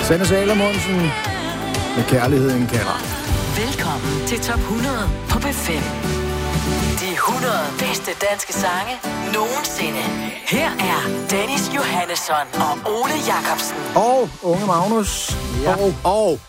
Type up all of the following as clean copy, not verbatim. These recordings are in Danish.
Sanne Salomonsen med Kærligheden kalder. Velkommen til Top 100 på P5. De 100 bedste danske sange nogensinde. Her er Dennis Johannesson og Ole Jacobsen. Og Unge Magnus. Ja. Og.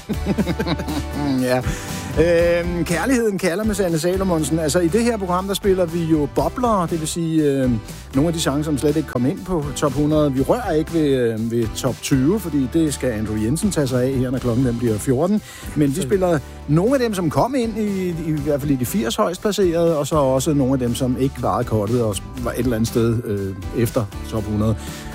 Ja. Kærligheden kalder med Sanne Salomonsen. Altså i det her program, der spiller vi jo bobler, det vil sige nogle af de sange, som slet ikke kom ind på top 100. Vi rører ikke ved top 20, fordi det skal Andrew Jensen tage sig af her, når klokken den bliver 14. Men vi spiller nogle af dem, som kom ind i hvert fald i de 80 højst placerede, og så også nogle af dem, som ikke klarede kortet og var et eller andet sted efter top 100.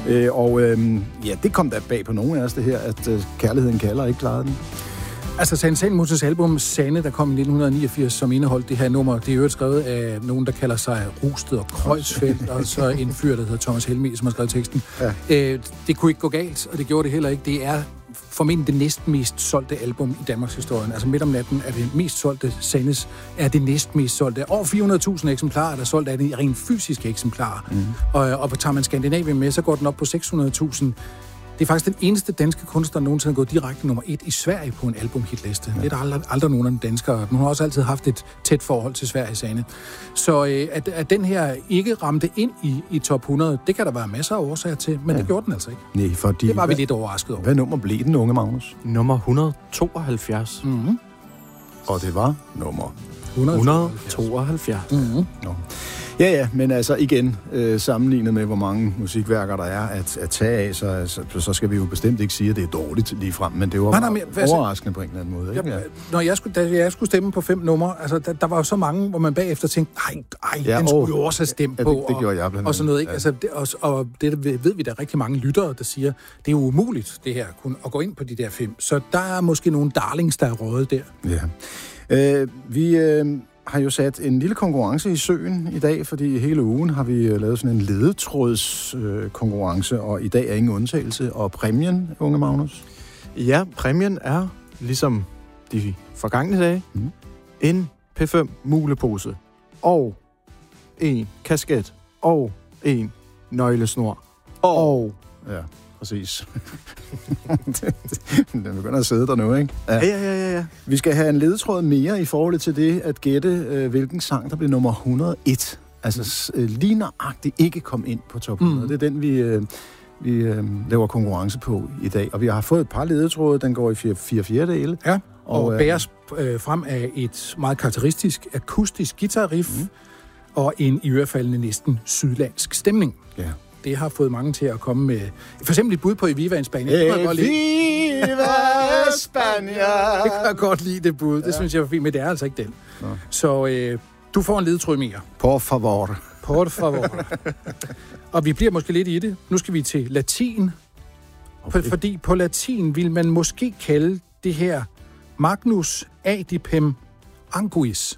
Ja, det kom da bag på nogle af os, det her, at Kærligheden kalder ikke klarede den. Altså Sanne Salmonsens album Sanne, der kom i 1989, som indeholdt det her nummer, det er jo skrevet af nogen, der kalder sig Rusted og Kreuzfeldt, og så en fyr, der hedder Thomas Helmig, som har skrevet teksten. Ja. Det kunne ikke gå galt, og det gjorde det heller ikke. Det er formentlig det næstmest solgte album i Danmarks historie. Altså Midt om natten er det mest solgte, Sannes er det næstmest solgte. Over 400.000 eksemplarer, der solgt af det rent fysiske eksemplarer. Og tager man Skandinavien med, så går den op på 600.000. Det er faktisk den eneste danske kunstner, der nogensinde er gået direkte nummer 1 i Sverige på en albumhitliste. Ja. Det er der aldrig nogen af de danskere. Hun har også altid haft et tæt forhold til Sverige, Sanne. Så at den her ikke ramte ind i top 100, det kan der være masser af årsager til, men det gjorde den altså ikke. Nej, fordi... Det var vi lidt overrasket over. Hvad nummer blev den, Unge Magnus? Nummer 172. Mm-hmm. Og det var nummer 172. Mm-hmm. No. Ja, men altså igen, sammenlignet med, hvor mange musikværker der er at tage af, så skal vi jo bestemt ikke sige, at det er dårligt ligefrem, men det var overraskende på en eller anden måde. Ikke? Da jeg skulle stemme på 5 numre, altså der var jo så mange, hvor man bagefter tænkte, den skulle jo også have stemt på. Det gjorde jeg blandt andet. Og sådan noget, ikke? Ja. Altså, og det ved vi, der er rigtig mange lyttere, der siger, det er jo umuligt, det her, at gå ind på de der 5. Så der er måske nogle darlings, der er røget der. Ja. Vi har jo sat en lille konkurrence i søen i dag, fordi hele ugen har vi lavet sådan en ledetrådskonkurrence, og i dag er ingen undtagelse. Og præmien, Unge Magnus? Ja, præmien er, ligesom de forgangne dage, en P5 mulepose, og en kasket, og en nøglesnor, og... Ja, præcis. Den begynder at sidde der nu, ikke? Ja. Vi skal have en ledetråd mere i forhold til det at gætte, hvilken sang, der blev nummer 101. Altså lige nøjagtigt ikke kom ind på top 100. Det er den, vi laver konkurrence på i dag. Og vi har fået et par ledetråde, den går i 4/4. Ja, og bæres frem af et meget karakteristisk akustisk guitarriff og en i ørefaldende næsten sydlandsk stemning. Ja. Det har fået mange til at komme med... For eksempel et bud på Eviva en Spania. Eviva Spania! Det kan jeg godt lide, det bud. Det synes jeg var fint, men det er altså ikke den. Nå. Så du får en ledetråd mere. Por favor. Og vi bliver måske lidt i det. Nu skal vi til latin. Okay. Fordi på latin vil man måske kalde det her Magnus adipem anguis.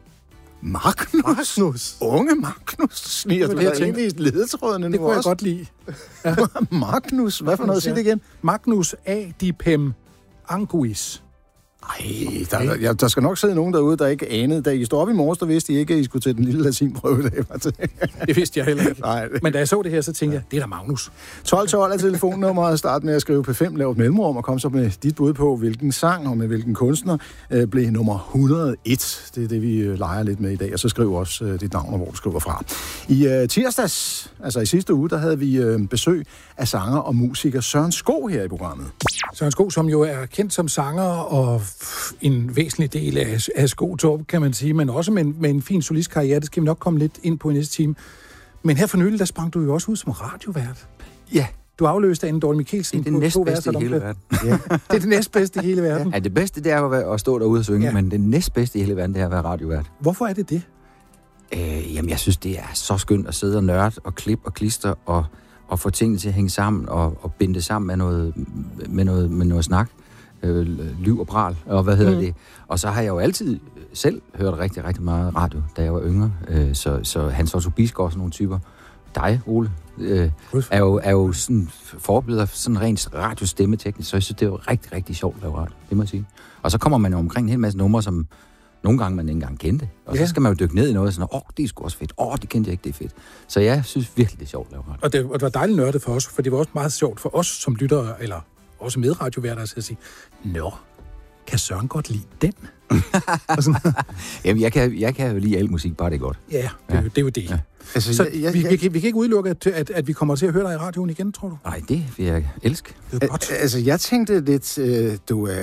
Magnus? Unge Magnus? Sniger du dig ind i ledetrådene nu også? Det kunne jeg godt lide. Ja. Magnus? Hvad for noget? Sig det igen. Magnus adipem anguis. Ej, der skal nok sidde nogen derude, der ikke anede. Da I stod op i morges, der vidste I ikke, at I skulle til den lille latinprøve. Det vidste jeg heller ikke. Nej. Men da jeg så det her, så tænkte jeg, det er da Magnus. 1212 er telefonnummeret. Start med at skrive P5, lav et mellemrum, og kom så med dit bud på, hvilken sang og med hvilken kunstner blev nummer 101. Det er det, vi leger lidt med i dag. Og så skriv også dit navn og hvor du skriver fra. I tirsdags, altså i sidste uge, der havde vi besøg af sanger og musiker Søren Skov her i programmet. Søren Skov, som jo er kendt som sanger og en væsentlig del af Skogtorp, kan man sige, men også med en fin solistkarriere. Det skal vi nok komme lidt ind på i næste time. Men her for nylig, der sprang du jo også ud som radiovært. Ja. Du afløste Anne Dorte Mikkelsen. Det er det næstbedste i hele verden. Ja. Det er det næstbedste i hele verden. Ja, det bedste, det er at stå derude og synge, men det næstbedste i hele verden, det er at være radiovært. Hvorfor er det det? Jamen, jeg synes, det er så skønt at sidde og nørde og klippe og klister og få tingene til at hænge sammen og binde det sammen med noget snak. Liv og pral, og hvad hedder det. Og så har jeg jo altid selv hørt rigtig, rigtig meget radio, da jeg var yngre. Så Hans Otto Bisgaard og sådan nogle typer. Dig, Ole, er jo sådan forbilleder sådan rent radiostemmeteknisk, så jeg synes, det er jo rigtig, rigtig sjovt at lave radio, det må jeg sige. Og så kommer man jo omkring en hel masse numre, som nogle gange man ikke engang kendte. Og så skal man jo dykke ned i noget sådan, det er sgu også fedt. Det kendte jeg ikke, det er fedt. Så jeg synes virkelig, det er sjovt at lave radio. Og det var dejligt nørdet for os, for det var også meget sjovt for os som lyttere, eller også medradioværter, og sige, nå, kan Søren godt lide den? Jamen, jeg kan jo lide al musik, bare det er godt. Ja, det er jo det. Ja. Altså, så vi kan ikke udelukke, at vi kommer til at høre dig i radioen igen, tror du? Nej, det vil jeg elske. Det er godt. Altså, jeg tænkte lidt, du er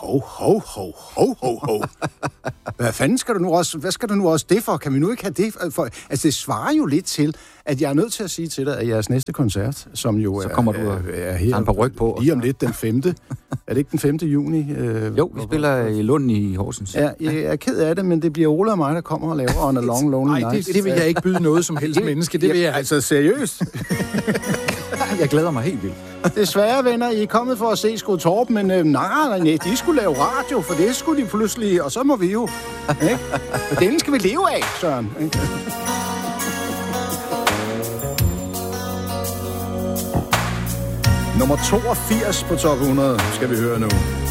ho. Hvad fanden skal du nu også, hvad skal du nu også det for? Kan vi nu ikke have det for? Altså, det svarer jo lidt til, at jeg er nødt til at sige til dig, at jeres næste koncert, som jo så kommer du er her en par ryg på. Lige om lidt den 5. Er det ikke den 5. juni? Jo, vi spiller i Lund i Horsens. Ja, jeg er ked af det, men det bliver Ole og mig, der kommer og laver On a Long Lonely Night. Nej, det vil jeg ikke byde noget som helst menneske. Det vil jeg. Altså, seriøst. Jeg glæder mig helt vildt. Desværre, venner, I er kommet for at se Skud Torp, men nej, de skulle lave radio, for det skulle de pludselig, og så må vi jo. Ikke? Den skal vi leve af, Søren. Ikke? Nummer 82 på top 100 skal vi høre nu.